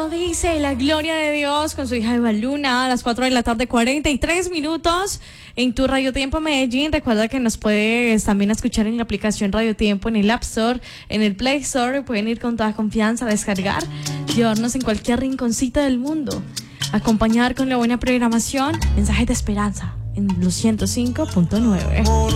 Eso dice la gloria de Dios con su hija Eva Luna a las 4 de la tarde, 43 minutos en tu Radio Tiempo Medellín. Recuerda que nos puedes también escuchar en la aplicación Radio Tiempo, en el App Store, en el Play Store. Pueden ir con toda confianza a descargar, llevarnos en cualquier rinconcito del mundo, acompañar con la buena programación, mensajes de esperanza en los 105.9.